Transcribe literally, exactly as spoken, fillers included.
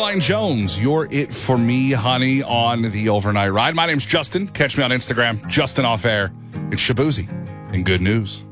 Caroline Jones, you're it for me, honey, on the overnight ride. My name's Justin. Catch me on Instagram, Justin Off Air. It's Shabuzi and good news.